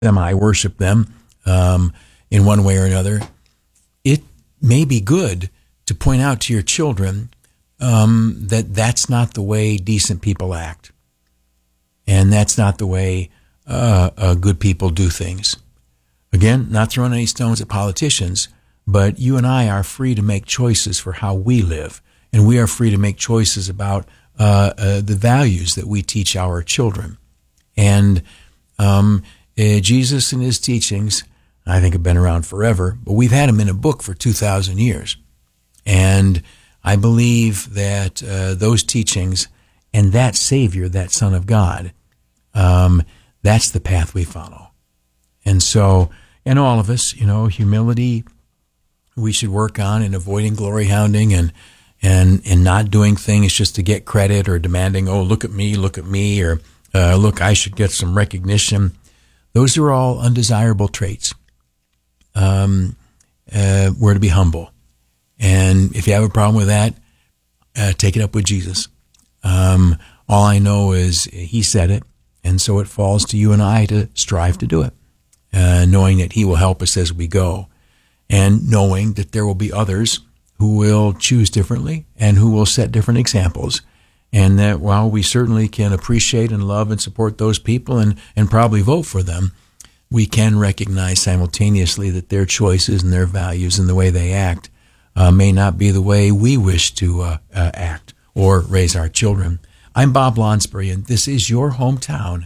semi-worship them in one way or another, it may be good to point out to your children that that's not the way decent people act. And that's not the way good people do things. Again, not throwing any stones at politicians, but you and I are free to make choices for how we live. And we are free to make choices about the values that we teach our children. And Jesus and his teachings, I think, have been around forever, but we've had them in a book for 2,000 years. And I believe that those teachings and that Savior, that Son of God, that's the path we follow. And so, and all of us, humility, we should work on, and avoiding glory hounding and not doing things just to get credit or demanding, oh, look at me, or look, I should get some recognition. Those are all undesirable traits. We're to be humble. And if you have a problem with that, take it up with Jesus. All I know is he said it, and so it falls to you and I to strive to do it, knowing that he will help us as we go, and knowing that there will be others who will choose differently and who will set different examples. And that while we certainly can appreciate and love and support those people and probably vote for them, we can recognize simultaneously that their choices and their values and the way they act may not be the way we wish to act or raise our children. I'm Bob Lonsbury, and this is your hometown.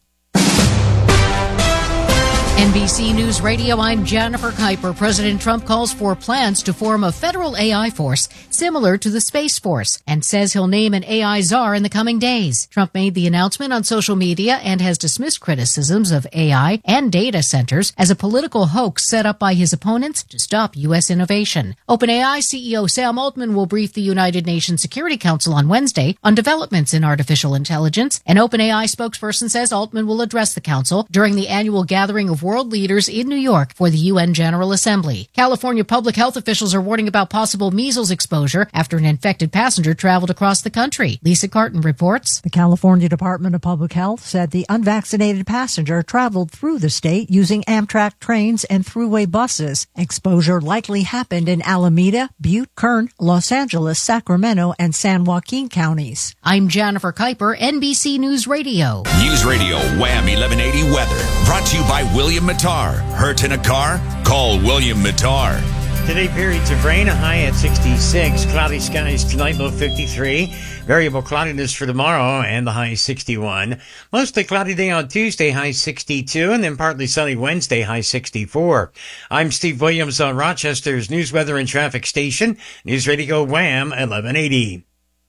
NBC News Radio, I'm Jennifer Kuiper. President Trump calls for plans to form a federal AI force similar to the Space Force and says he'll name an AI czar in the coming days. Trump made the announcement on social media and has dismissed criticisms of AI and data centers as a political hoax set up by his opponents to stop U.S. innovation. OpenAI CEO Sam Altman will brief the United Nations Security Council on Wednesday on developments in artificial intelligence. An OpenAI spokesperson says Altman will address the council during the annual gathering of world leaders in New York for the UN General Assembly. California public health officials are warning about possible measles exposure after an infected passenger traveled across the country. Lisa Carton reports. The California Department of Public Health said the unvaccinated passenger traveled through the state using Amtrak trains and thruway buses. Exposure likely happened in Alameda, Butte, Kern, Los Angeles, Sacramento, and San Joaquin counties. I'm Jennifer Kuiper, NBC News Radio. News Radio Wham 1180 weather. Brought to you by William Mattar. Hurt in a car? Call William Mattar. Today, periods of rain, a high at 66. Cloudy skies tonight, low 53. Variable cloudiness for tomorrow, and the high 61. Mostly cloudy day on Tuesday, high 62, and then partly sunny Wednesday, high 64. I'm Steve Williams on Rochester's News, Weather, and Traffic Station, News Radio Wham 1180.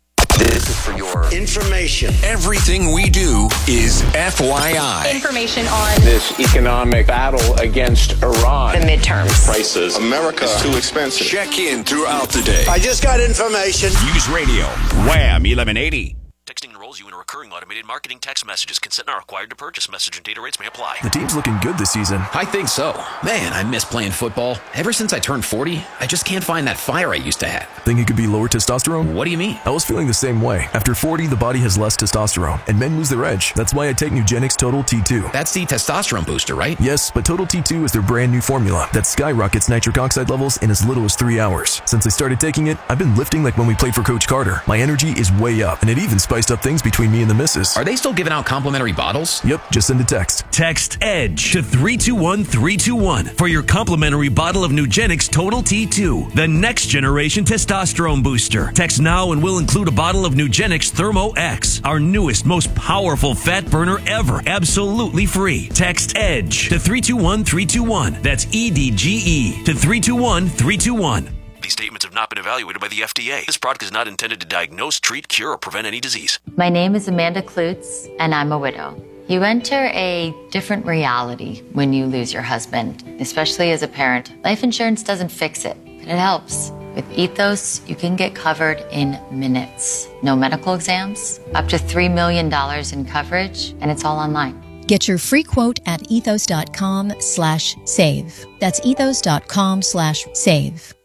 This is for your information. Everything we do is FYI. Information on this economic battle against Iran. The midterms. Prices. America is too expensive. Check in throughout the day. I just got information. News Radio, Wham 1180. Texting enrolls you in a recurring automated marketing text messages. Consent not required to purchase. Message and data rates may apply. The team's looking good this season. I think so. Man, I miss playing football. Ever since I turned 40, I just can't find that fire I used to have. Think it could be lower testosterone? What do you mean? I was feeling the same way. After 40, the body has less testosterone, and men lose their edge. That's why I take Nugenix Total T2. That's the testosterone booster, right? Yes, but Total T2 is their brand new formula that skyrockets nitric oxide levels in as little as 3 hours. Since I started taking it, I've been lifting like when we played for Coach Carter. My energy is way up, and it even spiced up things between me and the missus. Are they still giving out complimentary bottles? Yep, just send a text. Text EDGE to 321321 for your complimentary bottle of Nugenix Total T2, the next generation testosterone booster. Text now and we'll include a bottle of Nugenix Thermo X, our newest, most powerful fat burner ever, absolutely free. Text EDGE to 321321. That's EDGE to 321321. These statements have not been evaluated by the FDA. This product is not intended to diagnose, treat, cure, or prevent any disease. My name is Amanda Klutz, and I'm a widow. You enter a different reality when you lose your husband, especially as a parent. Life insurance doesn't fix it, but it helps. With Ethos, you can get covered in minutes. No medical exams, up to $3 million in coverage, and it's all online. Get your free quote at ethos.com/save. That's ethos.com/save.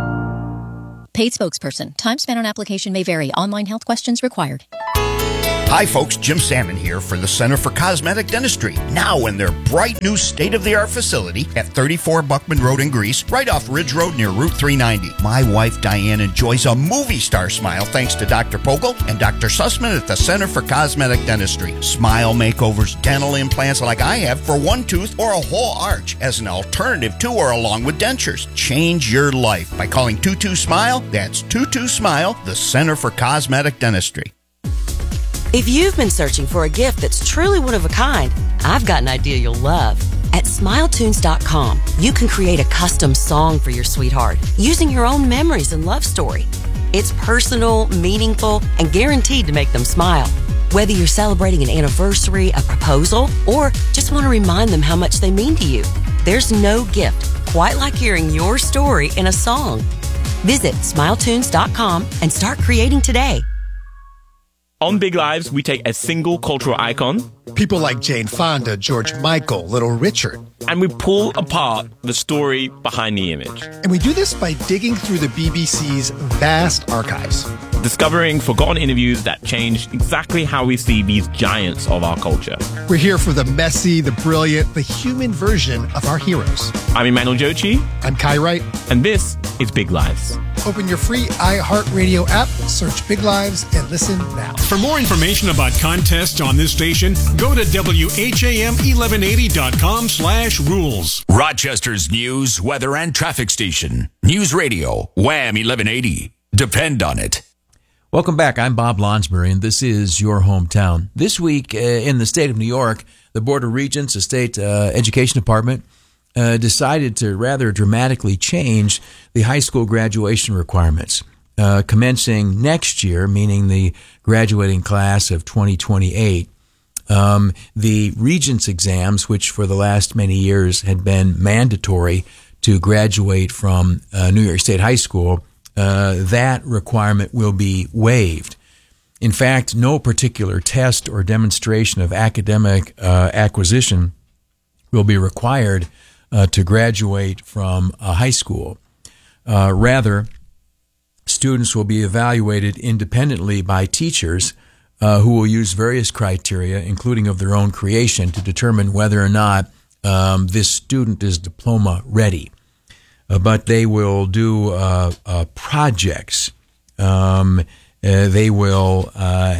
Paid spokesperson. Time spent on application may vary. Online health questions required. Hi folks, Jim Salmon here for the Center for Cosmetic Dentistry. Now in their bright new state-of-the-art facility at 34 Buckman Road in Greece, right off Ridge Road near Route 390. My wife Diane enjoys a movie star smile thanks to Dr. Pogel and Dr. Sussman at the Center for Cosmetic Dentistry. Smile makeovers, dental implants like I have for one tooth or a whole arch as an alternative to or along with dentures. Change your life by calling 22-SMILE. That's 22-SMILE, the Center for Cosmetic Dentistry. If you've been searching for a gift that's truly one of a kind, I've got an idea you'll love. At SmileTunes.com, you can create a custom song for your sweetheart using your own memories and love story. It's personal, meaningful, and guaranteed to make them smile. Whether you're celebrating an anniversary, a proposal, or just want to remind them how much they mean to you, there's no gift quite like hearing your story in a song. Visit SmileTunes.com and start creating today. On Big Lives, we take a single cultural icon, people like Jane Fonda, George Michael, Little Richard, and we pull apart the story behind the image. And we do this by digging through the BBC's vast archives, discovering forgotten interviews that changed exactly how we see these giants of our culture. We're here for the messy, the brilliant, the human version of our heroes. I'm Emmanuel Jochi. I'm Kai Wright. And this is Big Lives. Open your free iHeartRadio app, search Big Lives, and listen now. For more information about contests on this station, go to WHAM1180.com/rules. Rochester's news, weather, and traffic station. News Radio, Wham 1180. Depend on it. Welcome back. I'm Bob Lonsbury, and this is your hometown. This week in the state of New York, the Board of Regents, the state education department, decided to rather dramatically change the high school graduation requirements. Commencing next year, meaning the graduating class of 2028, the Regents exams, which for the last many years had been mandatory to graduate from New York State High School, that requirement will be waived. In fact, no particular test or demonstration of academic acquisition will be required to graduate from a high school. Rather, students will be evaluated independently by teachers who will use various criteria, including of their own creation, to determine whether or not this student is diploma ready. But they will do projects. They will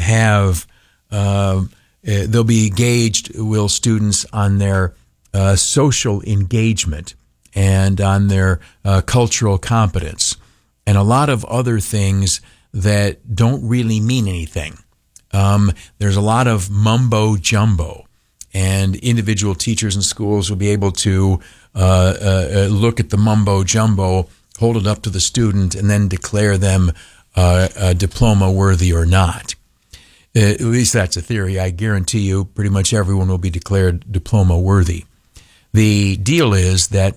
they'll be gauged, will students, on their social engagement and on their cultural competence and a lot of other things that don't really mean anything. There's a lot of mumbo jumbo, and individual teachers in schools will be able to look at the mumbo jumbo, hold it up to the student, and then declare them diploma worthy or not. At least that's a theory. I guarantee you pretty much everyone will be declared diploma worthy. The deal is that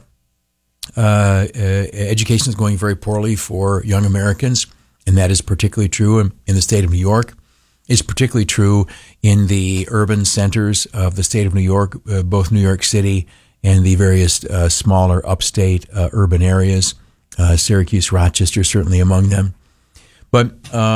education is going very poorly for young Americans, and that is particularly true in the state of New York. It's particularly true in the urban centers of the state of New York, both New York City and the various smaller upstate urban areas, Syracuse, Rochester, certainly among them. But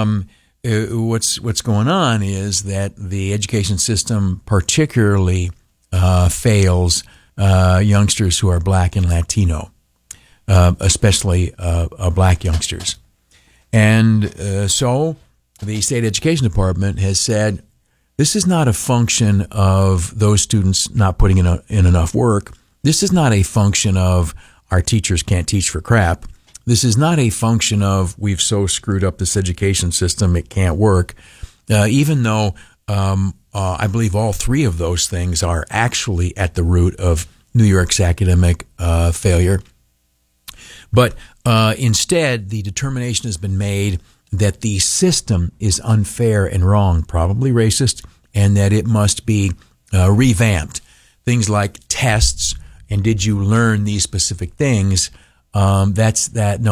what's going on is that the education system particularly fails youngsters who are Black and Latino, especially Black youngsters. And so the state education department has said, this is not a function of those students not putting in enough work. This is not a function of our teachers can't teach for crap. This is not a function of we've so screwed up this education system it can't work, even though I believe all three of those things are actually at the root of New York's academic failure. But instead, the determination has been made that the system is unfair and wrong, probably racist, and that it must be revamped. Things like tests and did you learn these specific things, that's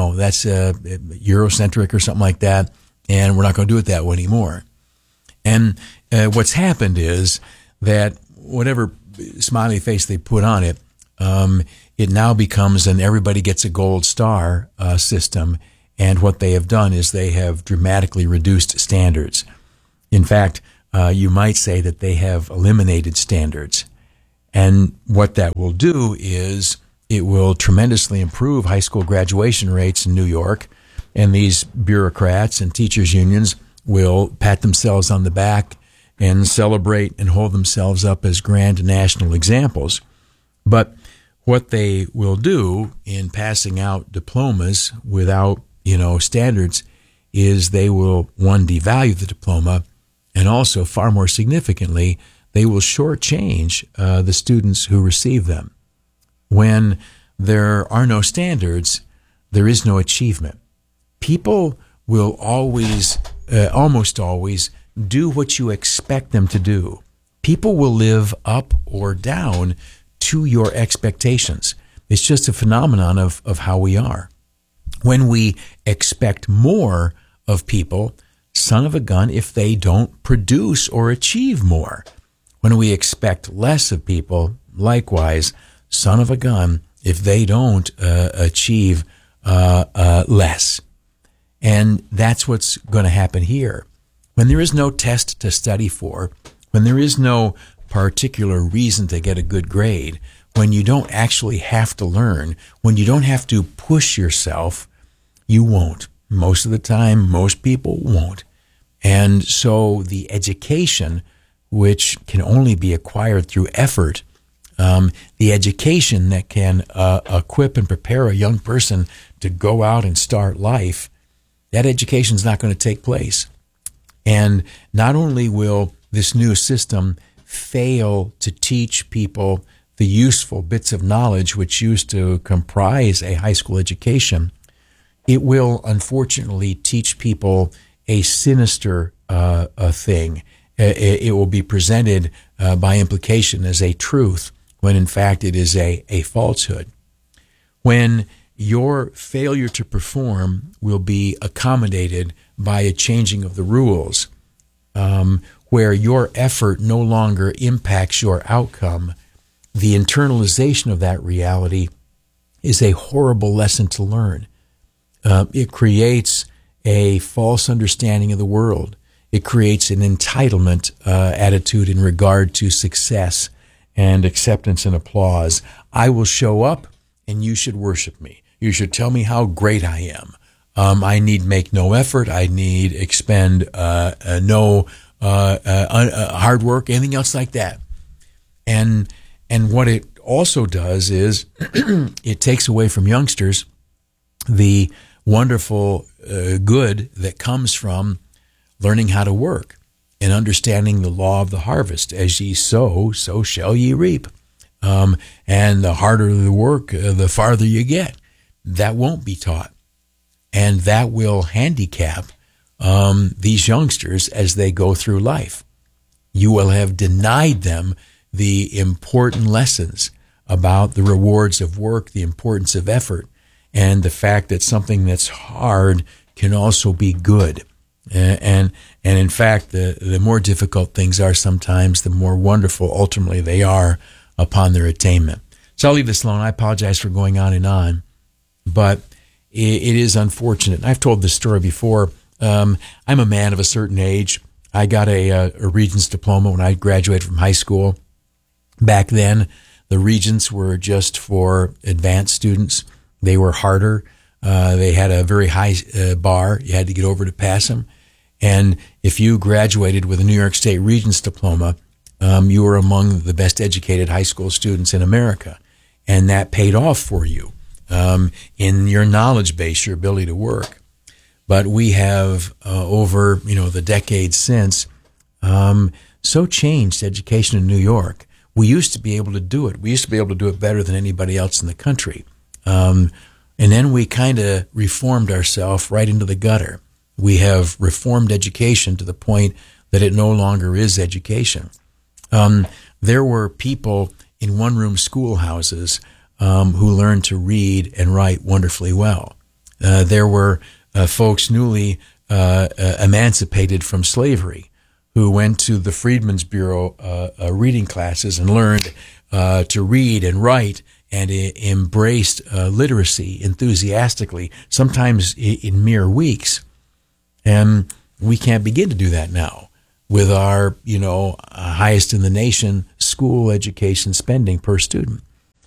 Eurocentric or something like that, and we're not going to do it that way anymore. And what's happened is that whatever smiley face they put on it, it now becomes an everybody gets a gold star system. And what they have done is they have dramatically reduced standards. In fact, you might say that they have eliminated standards. And what that will do is it will tremendously improve high school graduation rates in New York. And these bureaucrats and teachers unions will pat themselves on the back and celebrate and hold themselves up as grand national examples. But what they will do in passing out diplomas without, standards is they will, one, devalue the diploma, and also, far more significantly, they will shortchange the students who receive them. When there are no standards, there is no achievement. People will always, almost always, do what you expect them to do. People will live up or down to your expectations. It's just a phenomenon of how we are. When we expect more of people, son of a gun, if they don't produce or achieve more. When we expect less of people, likewise, son of a gun, if they don't achieve less. And that's what's going to happen here. When there is no test to study for, when there is no particular reason to get a good grade, when you don't actually have to learn, when you don't have to push yourself, you won't. Most of the time, most people won't. And so the education, which can only be acquired through effort, the education that can equip and prepare a young person to go out and start life, that education is not going to take place. And not only will this new system fail to teach people the useful bits of knowledge which used to comprise a high school education, it will unfortunately teach people a sinister thing. It will be presented by implication as a truth when in fact it is a falsehood. When your failure to perform will be accommodated by a changing of the rules, where your effort no longer impacts your outcome, the internalization of that reality is a horrible lesson to learn. It creates a false understanding of the world. It creates an entitlement attitude in regard to success and acceptance and applause. I will show up and you should worship me. You should tell me how great I am. I need make no effort. I need expend no hard work, anything else like that. And what it also does is it takes away from youngsters the wonderful good that comes from learning how to work and understanding the law of the harvest. As ye sow, so shall ye reap. And the harder the work, the farther you get. That won't be taught. And that will handicap these youngsters as they go through life. You will have denied them the important lessons about the rewards of work, the importance of effort, and the fact that something that's hard can also be good. And in fact, the more difficult things are sometimes, the more wonderful ultimately they are upon their attainment. So I'll leave this alone. I apologize for going on and on, but it is unfortunate. I've told this story before. I'm a man of a certain age. I got a Regents diploma when I graduated from high school. Back then, the Regents were just for advanced students. They were harder. They had a very high bar. You had to get over to pass them. And if you graduated with a New York State Regents diploma, you were among the best educated high school students in America. And that paid off for you in your knowledge base, your ability to work. But we have, over the decades since, so changed education in New York. We used to be able to do it. We used to be able to do it better than anybody else in the country. And then we kind of reformed ourselves right into the gutter. We have reformed education to the point that it no longer is education. There were people in one-room schoolhouses who learned to read and write wonderfully well. There were folks newly emancipated from slavery who went to the Freedmen's Bureau reading classes and learned to read and write and embraced literacy enthusiastically, sometimes in mere weeks. And we can't begin to do that now. with our, highest in the nation school education spending per student.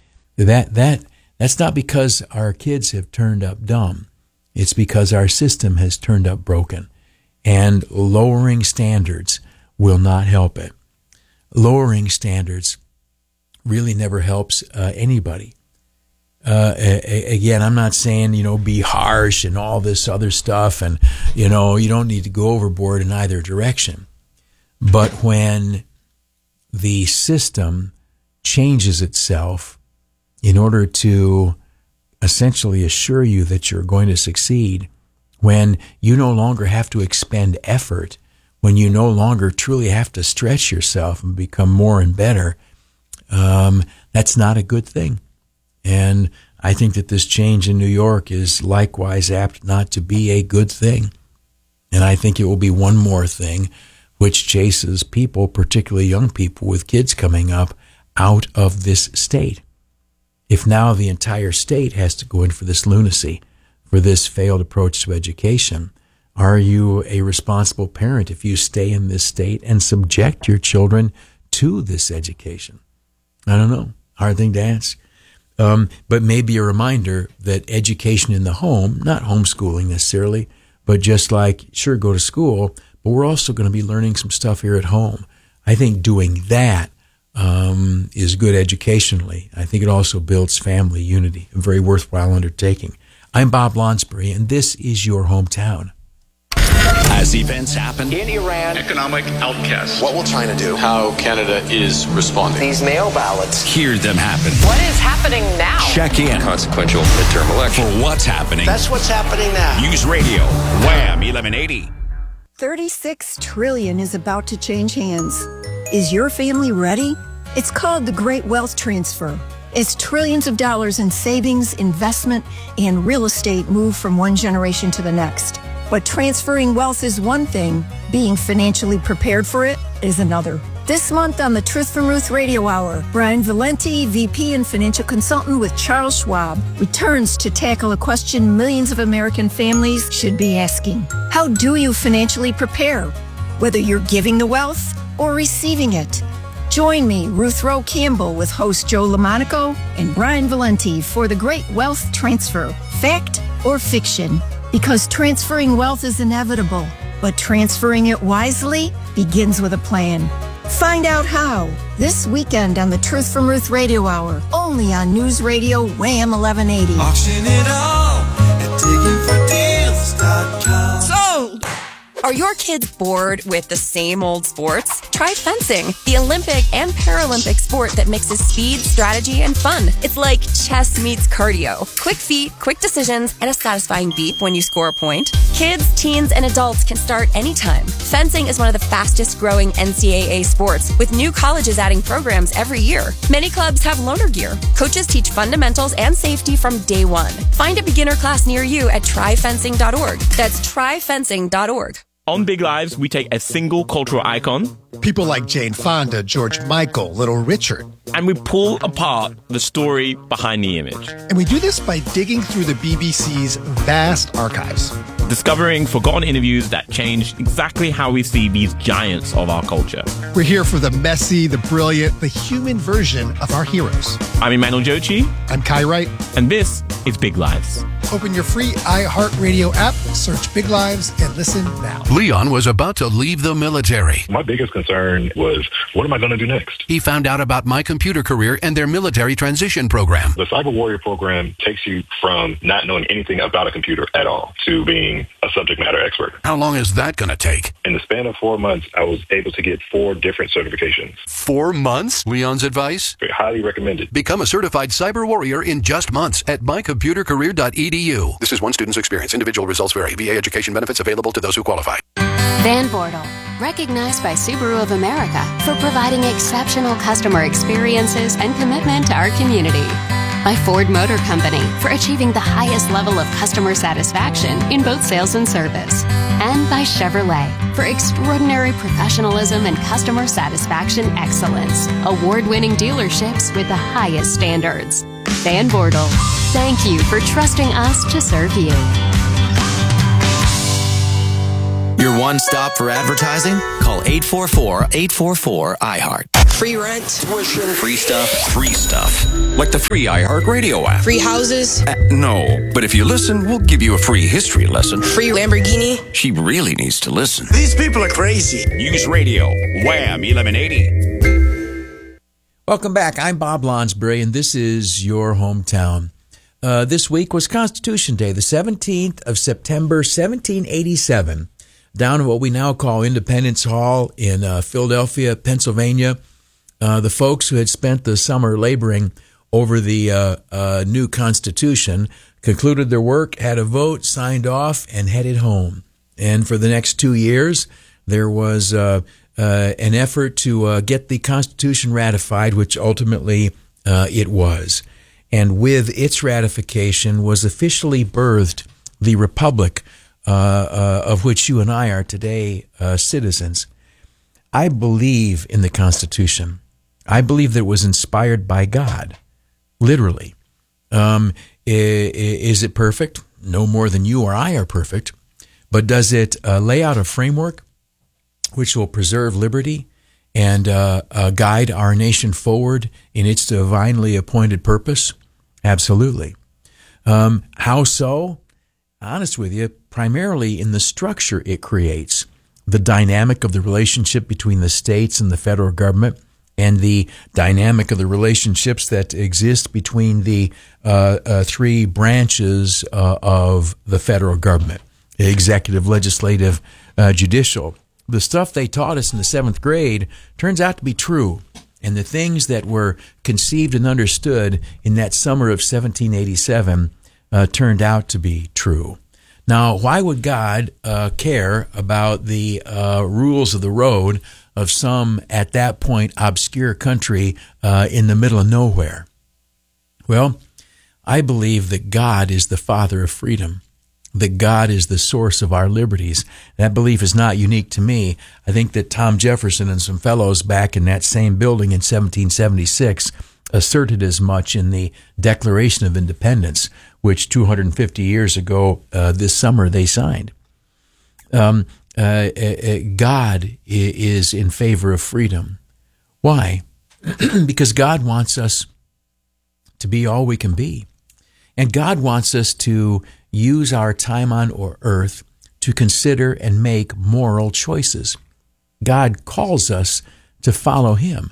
That's not because our kids have turned up dumb. It's because our system has turned up broken. And lowering standards will not help it. Lowering standards really never helps anybody. Again, I'm not saying, be harsh and all this other stuff, and, you don't need to go overboard in either direction. But when the system changes itself in order to essentially assure you that you're going to succeed, when you no longer have to expend effort, when you no longer truly have to stretch yourself and become more and better, that's not a good thing. And I think that this change in New York is likewise apt not to be a good thing. And I think it will be one more thing which chases people, particularly young people with kids coming up, out of this state. If now the entire state has to go in for this lunacy, for this failed approach to education, are you a responsible parent if you stay in this state and subject your children to this education? I don't know. Hard thing to ask. But maybe a reminder that education in the home, not homeschooling necessarily, but just like, sure, go to school, but we're also going to be learning some stuff here at home. I think doing that is good educationally. I think it also builds family unity, a very worthwhile undertaking. I'm Bob Lonsbury, and this is your hometown. As events happen In Iran, Economic outcasts. what will China do? How Canada is responding. These mail ballots. hear them happen. What is happening now? Check in Consequential midterm election. for what's happening. That's what's happening now. News Radio, Wham 1180. $36 trillion is about to change hands. Is your family ready? It's called the Great Wealth Transfer. It's trillions of dollars in savings, investment, and real estate move from one generation to the next. But transferring wealth is one thing, being financially prepared for it is another. This month on the Truth from Ruth Radio Hour, Brian Valenti, VP and financial consultant with Charles Schwab, returns to tackle a question millions of American families should be asking. How do you financially prepare? Whether you're giving the wealth or receiving it. Join me, Ruth Rowe Campbell, with host Joe LaMonaco and Brian Valenti for the Great Wealth Transfer. Fact or fiction? Because transferring wealth is inevitable, but transferring it wisely begins with a plan. Find out how this weekend on the Truth from Ruth Radio Hour, only on News Radio Wham 1180. Auction it all at diggingfordeals.com. Sold! Are your kids bored with the same old sports? Try fencing, the Olympic and Paralympic sport that mixes speed, strategy, and fun. It's like chess meets cardio. Quick feet, quick decisions, and a satisfying beep when you score a point. Kids, teens, and adults can start anytime. Fencing is one of the fastest growing NCAA sports, with new colleges adding programs every year. Many clubs have loaner gear. Coaches teach fundamentals and safety from day one. Find a beginner class near you at tryfencing.org. That's tryfencing.org. On Big Lives, we take a single cultural icon. People like Jane Fonda, George Michael, Little Richard. And we pull apart the story behind the image. And we do this by digging through the BBC's vast archives. Discovering forgotten interviews that changed exactly how we see these giants of our culture. We're here for the messy, the brilliant, the human version of our heroes. I'm Emmanuel Jochi. I'm Kai Wright. And this is Big Lives. Open your free iHeartRadio app, search Big Lives, and listen now. Leon was about to leave the military. My biggest concern was, what am I going to do next? He found out about My Computer Career and their military transition program. The Cyber Warrior program takes you from not knowing anything about a computer at all to being a subject matter expert. How long is that going to take? In the span of 4 months, I was able to get 4 different certifications. 4 months? Leon's advice? Highly recommended. Become a certified cyber warrior in just months at mycomputercareer.edu. This is one student's experience. Individual results vary. VA education benefits available to those who qualify. Van Bortle, recognized by Subaru of America for providing exceptional customer experiences and commitment to our community. By Ford Motor Company for achieving the highest level of customer satisfaction in both sales and service. And by Chevrolet for extraordinary professionalism and customer satisfaction excellence. Award-winning dealerships with the highest standards. Van Bortle, thank you for trusting us to serve you. Your one stop for advertising? Call Call 844-844-iHeart. Free rent, tuition, Free stuff. Like the free iHeartRadio app. free houses, No, but if you listen, we'll give you a free history lesson. free Lamborghini. She really needs to listen. These people are crazy. News Radio, Wham 1180. Welcome back. I'm Bob Lonsbury, and this is your hometown. This week was Constitution Day, the 17th of September, 1787, down at what we now call Independence Hall in Philadelphia, Pennsylvania. The folks who had spent the summer laboring over the new Constitution concluded their work, had a vote, signed off, and headed home. And for the next 2 years, there was an effort to get the Constitution ratified, which ultimately it was. And with its ratification was officially birthed the Republic of which you and I are today citizens. I believe in the Constitution. I believe that it was inspired by God, literally. Is it perfect? No more than you or I are perfect. But does it lay out a framework which will preserve liberty and guide our nation forward in its divinely appointed purpose? Absolutely. How so? Honest with you, primarily in the structure it creates, the dynamic of the relationship between the states and the federal government, and the dynamic of the relationships that exist between the three branches of the federal government, executive, legislative, judicial. The stuff they taught us in the 7th grade turns out to be true. And the things that were conceived and understood in that summer of 1787 turned out to be true. Now, why would God care about the rules of the road of some, at that point, obscure country in the middle of nowhere? Well, I believe that God is the Father of freedom, that God is the source of our liberties. That belief is not unique to me. I think that Tom Jefferson and some fellows back in that same building in 1776 asserted as much in the Declaration of Independence, which 250 years ago this summer they signed. God is in favor of freedom. Why? Because God wants us to be all we can be. And God wants us to use our time on earth to consider and make moral choices. God calls us to follow Him.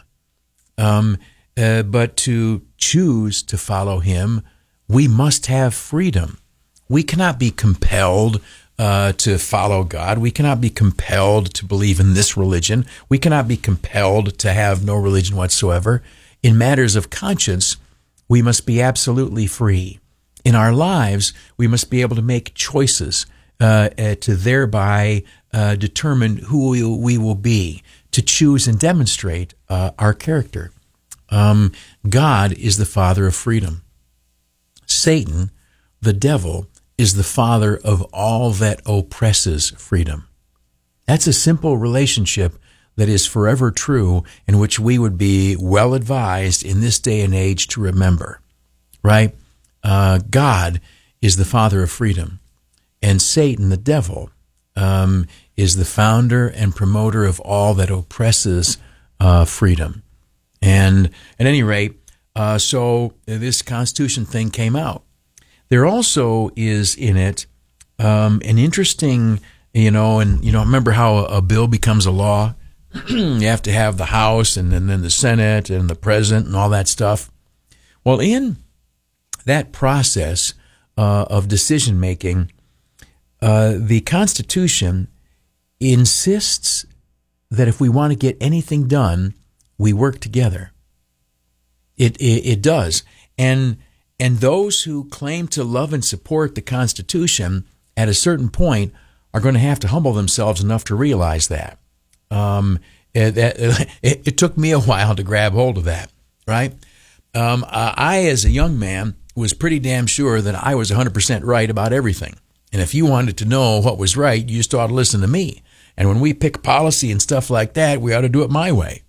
But to choose to follow Him, we must have freedom. We cannot be compelled to follow God. We cannot be compelled to believe in this religion. We cannot be compelled to have no religion whatsoever. In matters of conscience, we must be absolutely free. In our lives, we must be able to make choices to thereby determine who we will be, to choose and demonstrate our character. God is the Father of freedom. Satan, the devil, is the father of all that oppresses freedom. That's a simple relationship that is forever true, and which we would be well advised in this day and age to remember, right? God is the father of freedom, and Satan, the devil, is the founder and promoter of all that oppresses freedom. And at any rate, so this Constitution thing came out. There also is in it an interesting, remember how a bill becomes a law? You have to have the House and then the Senate and the President and all that stuff. Well, in that process of decision-making, the Constitution insists that if we want to get anything done, we work together. It does. And those who claim to love and support the Constitution at a certain point are going to have to humble themselves enough to realize that. It took me a while to grab hold of that, right? I, as a young man, was pretty damn sure that I was 100% right about everything. And if you wanted to know what was right, you just ought to listen to me. And when we pick policy and stuff like that, we ought to do it my way.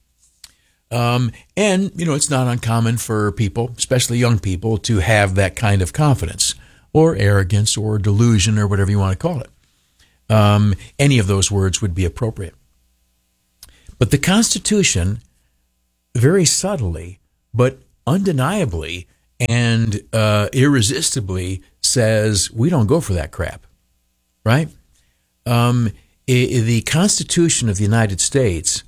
It's not uncommon for people, especially young people, to have that kind of confidence or arrogance or delusion or whatever you want to call it. Any of those words would be appropriate. But the Constitution, very subtly, but undeniably and irresistibly, says we don't go for that crap, right? The Constitution of the United States,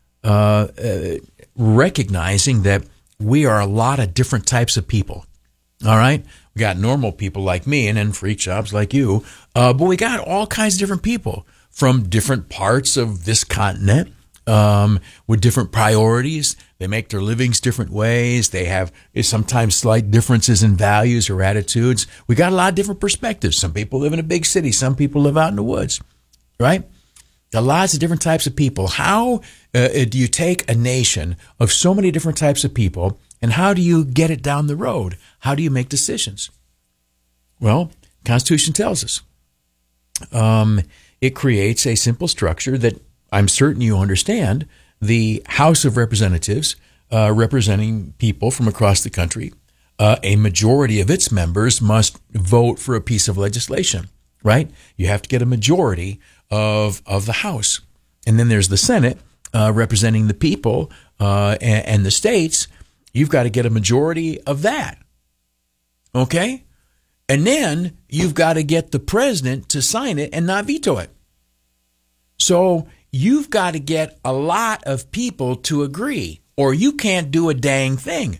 recognizing that we are a lot of different types of people, all right? We got normal people like me and then freak jobs like you, but we got all kinds of different people from different parts of this continent with different priorities. They make their livings different ways. They have sometimes slight differences in values or attitudes. We got a lot of different perspectives. Some people live in a big city. Some people live out in the woods, right? There are lots of different types of people. How do you take a nation of so many different types of people, and how do you get it down the road? How do you make decisions? Well, Constitution tells us. It creates a simple structure that I'm certain you understand. The House of Representatives, representing people from across the country, a majority of its members must vote for a piece of legislation, right? You have to get a majority of the House. And then there's the Senate, representing the people and the states. You've got to get a majority of that, okay? And then you've got to get the president to sign it and not veto it. So you've got to get a lot of people to agree, or you can't do a dang thing.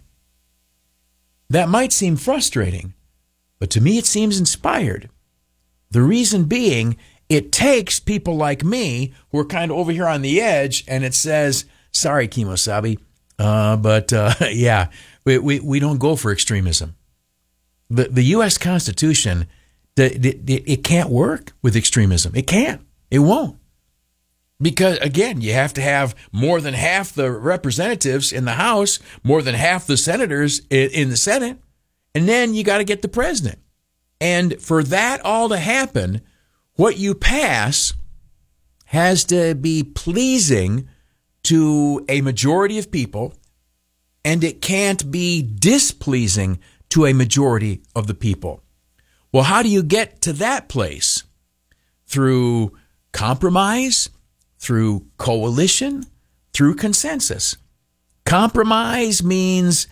That might seem frustrating, but to me it seems inspired. The reason being, it takes people like me who are kind of over here on the edge, and it says, sorry, Kimosabe, but yeah, we don't go for extremism. The U.S. Constitution, it can't work with extremism. It can't. It won't. Because, again, you have to have more than half the representatives in the House, more than half the senators in the Senate, and then you got to get the president. And for that all to happen, what you pass has to be pleasing to a majority of people, and it can't be displeasing to a majority of the people. Well, how do you get to that place? Through compromise, through coalition, through consensus. Compromise means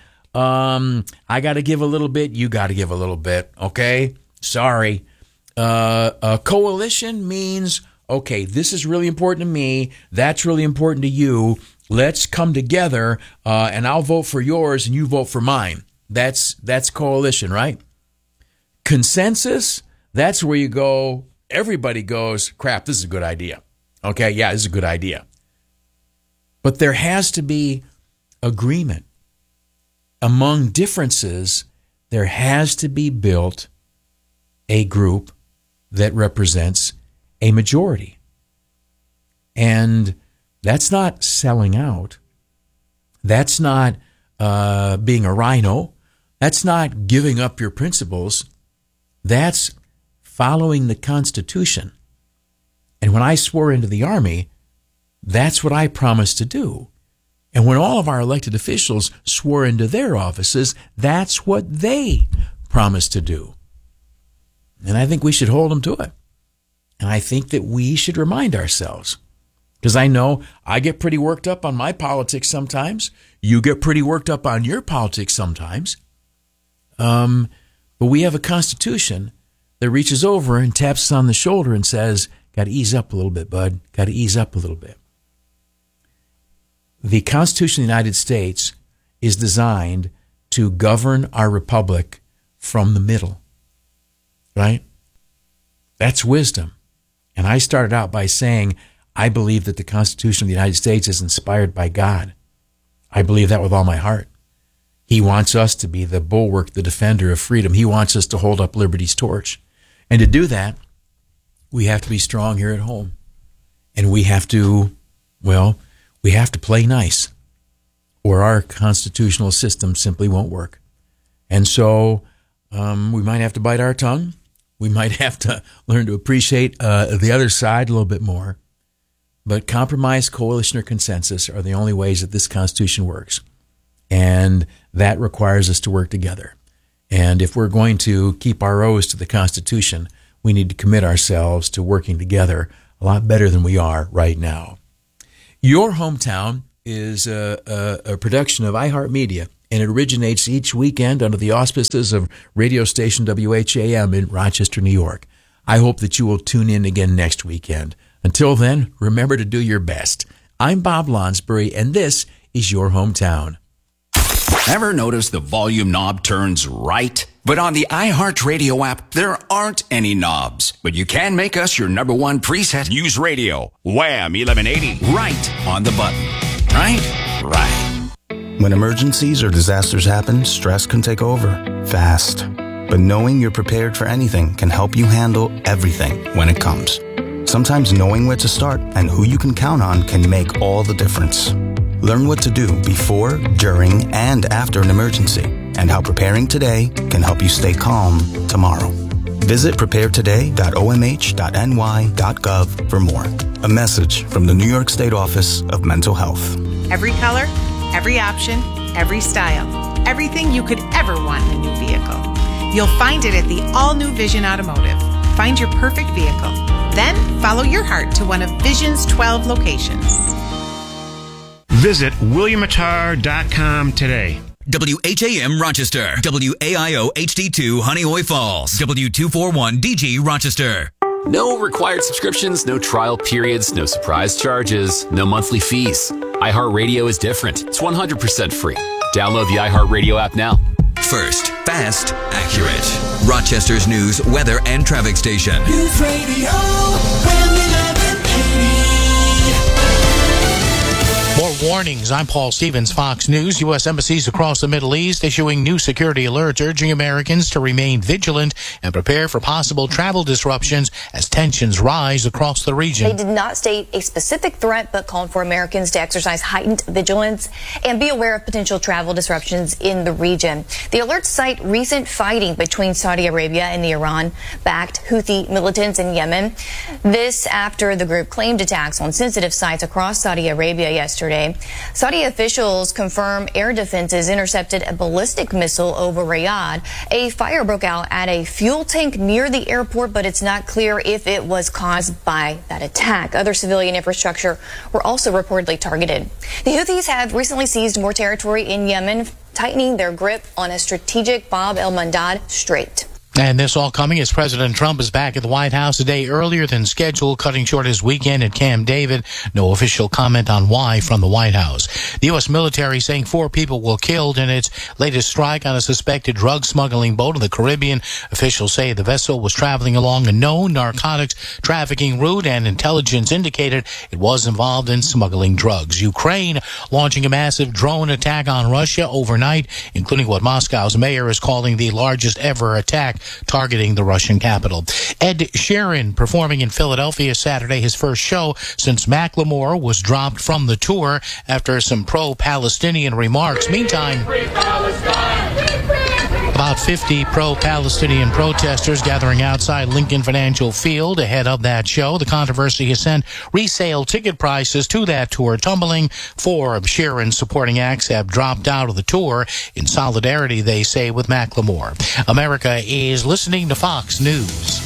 I got to give a little bit, you got to give a little bit, okay? Sorry. A coalition means, okay, this is really important to me, that's really important to you, let's come together and I'll vote for yours and you vote for mine. That's coalition, right? Consensus, that's where you go, everybody goes, crap, this is a good idea. Okay, yeah, this is a good idea. But there has to be agreement. Among differences, there has to be built a group that represents a majority. And that's not selling out. That's not being a rhino. That's not giving up your principles. That's following the Constitution. And when I swore into the Army, that's what I promised to do. And when all of our elected officials swore into their offices, that's what they promised to do. And I think we should hold them to it. And I think that we should remind ourselves. Because I know I get pretty worked up on my politics sometimes. You get pretty worked up on your politics sometimes. But we have a Constitution that reaches over and taps us on the shoulder and says, got to ease up a little bit, bud. Got to ease up a little bit. The Constitution of the United States is designed to govern our republic from the middle, right? That's wisdom. And I started out by saying, I believe that the Constitution of the United States is inspired by God. I believe that with all my heart. He wants us to be the bulwark, the defender of freedom. He wants us to hold up liberty's torch. And to do that, we have to be strong here at home. And we have to, we have to play nice, or our constitutional system simply won't work. And so we might have to bite our tongue. We might have to learn to appreciate the other side a little bit more. But compromise, coalition, or consensus are the only ways that this Constitution works. And that requires us to work together. And if we're going to keep our oaths to the Constitution, we need to commit ourselves to working together a lot better than we are right now. Your Hometown is a production of iHeartMedia, and it originates each weekend under the auspices of radio station WHAM in Rochester, New York. I hope that you will tune in again next weekend. Until then, remember to do your best. I'm Bob Lonsbury, and this is Your Hometown. Ever notice the volume knob turns right? But on the iHeartRadio app, there aren't any knobs. But you can make us your number one preset. Use radio. Wham 1180. Right on the button. Right? Right. When emergencies or disasters happen, stress can take over fast. But knowing you're prepared for anything can help you handle everything when it comes. Sometimes knowing where to start and who you can count on can make all the difference. Learn what to do before, during, and after an emergency, and how preparing today can help you stay calm tomorrow. Visit preparetoday.omh.ny.gov for more. A message from the New York State Office of Mental Health. Every color, every option, every style, everything you could ever want in a new vehicle. You'll find it at the all-new Vision Automotive. Find your perfect vehicle. Then follow your heart to one of Vision's 12 locations. Visit WilliamMattar.com today. WHAM Rochester, WAIO HD2 Honeoye Falls, W241 DG Rochester. No required subscriptions, no trial periods, no surprise charges, no monthly fees. iHeartRadio is different. It's 100% free. Download the iHeartRadio app now. First, fast, accurate. Rochester's news, weather, and traffic station. News Radio, Wham 1180. More warnings. I'm Paul Stevens, Fox News. U.S. embassies across the Middle East issuing new security alerts urging Americans to remain vigilant and prepare for possible travel disruptions as tensions rise across the region. They did not state a specific threat, but called for Americans to exercise heightened vigilance and be aware of potential travel disruptions in the region. The alerts cite recent fighting between Saudi Arabia and the Iran-backed Houthi militants in Yemen. This after the group claimed attacks on sensitive sites across Saudi Arabia yesterday. Saudi officials confirm air defenses intercepted a ballistic missile over Riyadh. A fire broke out at a fuel tank near the airport, but it's not clear if it was caused by that attack. Other civilian infrastructure were also reportedly targeted. The Houthis have recently seized more territory in Yemen, tightening their grip on a strategic Bab el-Mandab Strait. And this all coming as President Trump is back at the White House a day earlier than scheduled, cutting short his weekend at Camp David. No official comment on why from the White House. The U.S. military saying 4 people were killed in its latest strike on a suspected drug smuggling boat in the Caribbean. Officials say the vessel was traveling along a known narcotics trafficking route, and intelligence indicated it was involved in smuggling drugs. Ukraine launching a massive drone attack on Russia overnight, including what Moscow's mayor is calling the largest ever attack targeting the Russian capital. Ed Sheeran performing in Philadelphia Saturday, his first show since Macklemore was dropped from the tour after some pro-Palestinian remarks. Meantime, about 50 pro-Palestinian protesters gathering outside Lincoln Financial Field ahead of that show. The controversy has sent resale ticket prices to that tour tumbling. 4 of Sheeran's supporting acts have dropped out of the tour in solidarity, they say, with Macklemore. America is listening to Fox News.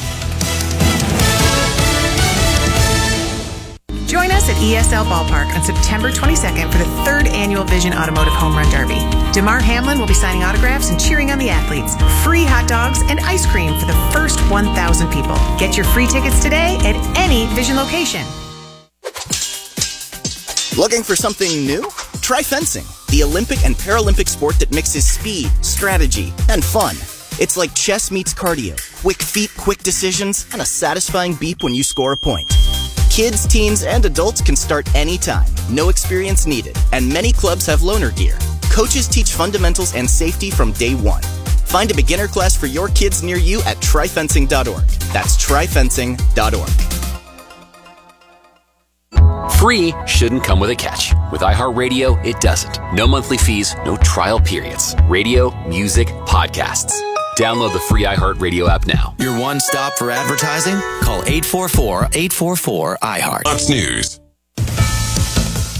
Join us at ESL Ballpark on September 22nd for the 3rd annual Vision Automotive Home Run Derby. DeMar Hamlin will be signing autographs and cheering on the athletes. Free hot dogs and ice cream for the first 1,000 people. Get your free tickets today at any Vision location. Looking for something new? Try fencing, the Olympic and Paralympic sport that mixes speed, strategy, and fun. It's like chess meets cardio. Quick feet, quick decisions, and a satisfying beep when you score a point. Kids, teens, and adults can start anytime. No experience needed. And many clubs have loaner gear. Coaches teach fundamentals and safety from day one. Find a beginner class for your kids near you at tryfencing.org. That's tryfencing.org. Free shouldn't come with a catch. With iHeartRadio, it doesn't. No monthly fees, no trial periods. Radio, music, podcasts. Download the free iHeartRadio app now. Your one stop for advertising? Call 844-844-iHeart. Fox News.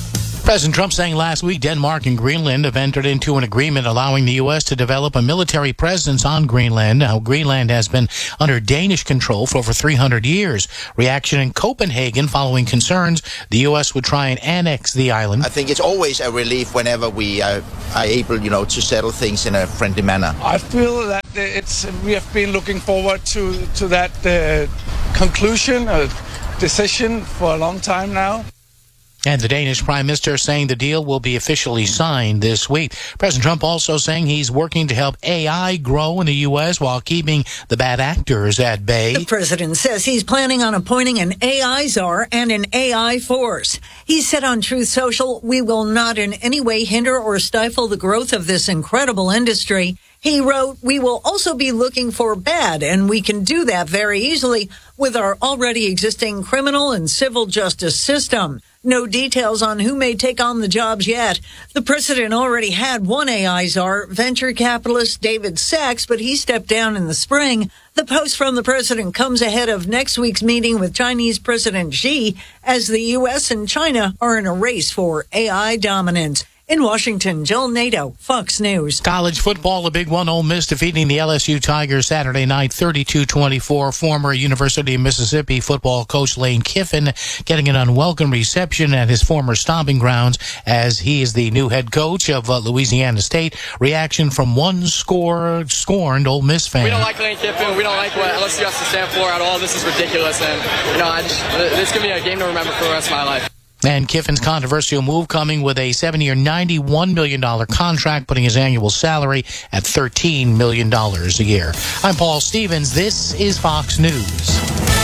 President Trump saying last week Denmark and Greenland have entered into an agreement allowing the U.S. to develop a military presence on Greenland. Now, Greenland has been under Danish control for over 300 years. Reaction in Copenhagen following concerns the U.S. would try and annex the island. I think it's always a relief whenever we are able, to settle things in a friendly manner. I feel that we have been looking forward to that conclusion or decision for a long time now. And the Danish Prime Minister saying the deal will be officially signed this week. President Trump also saying he's working to help AI grow in the U.S. while keeping the bad actors at bay. The president says he's planning on appointing an AI czar and an AI force. He said on Truth Social, "We will not in any way hinder or stifle the growth of this incredible industry." He wrote, "We will also be looking for bad, and we can do that very easily with our already existing criminal and civil justice system." No details on who may take on the jobs yet. The president already had one AI czar, venture capitalist David Sachs, but he stepped down in the spring. The post from the president comes ahead of next week's meeting with Chinese President Xi, as the U.S. and China are in a race for AI dominance. In Washington, Jill Nato, Fox News. College football, a big one. Ole Miss defeating the LSU Tigers Saturday night, 32-24. Former University of Mississippi football coach Lane Kiffin getting an unwelcome reception at his former stomping grounds as he is the new head coach of Louisiana State. Reaction from one scorned Ole Miss fan. We don't like Lane Kiffin. We don't like what LSU has to stand for at all. This is ridiculous, and this could be a game to remember for the rest of my life. And Kiffin's controversial move coming with a 7-year, $91 million contract, putting his annual salary at $13 million a year. I'm Paul Stevens. This is Fox News.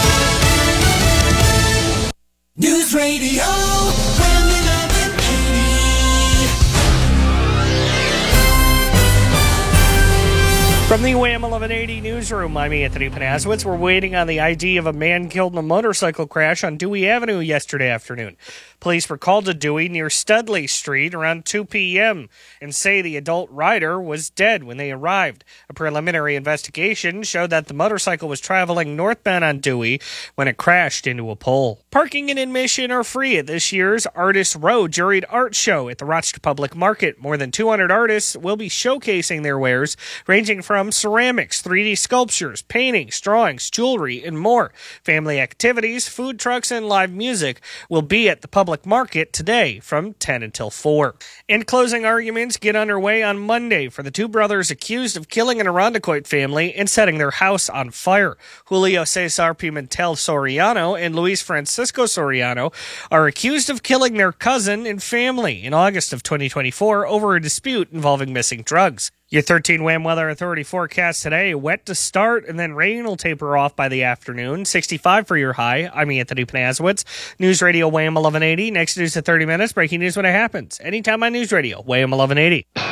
News Radio, Wham 1180. From the Wham 1180 newsroom, I'm Anthony Panaswitz. We're waiting on the ID of a man killed in a motorcycle crash on Dewey Avenue yesterday afternoon. Police were called to Dewey near Studley Street around 2 p.m. and say the adult rider was dead when they arrived. A preliminary investigation showed that the motorcycle was traveling northbound on Dewey when it crashed into a pole. Parking and admission are free at this year's Artist Row Juried Art Show at the Rochester Public Market. More than 200 artists will be showcasing their wares, ranging from ceramics, 3D sculptures, paintings, drawings, jewelry, and more. Family activities, food trucks, and live music will be at the Public Market today from 10 until 4. And closing arguments get underway on Monday for the two brothers accused of killing an Irondequoit family and setting their house on fire. Julio Cesar Pimentel Soriano and Luis Francisco Soriano are accused of killing their cousin and family in August of 2024 over a dispute involving missing drugs. Your 13 Wham Weather Authority forecast today, wet to start and then rain will taper off by the afternoon. 65 for your high. I'm Anthony Panaswitz. News Radio Wham 1180. Next news at 30 minutes. Breaking news when it happens. Anytime on News Radio Wham 1180.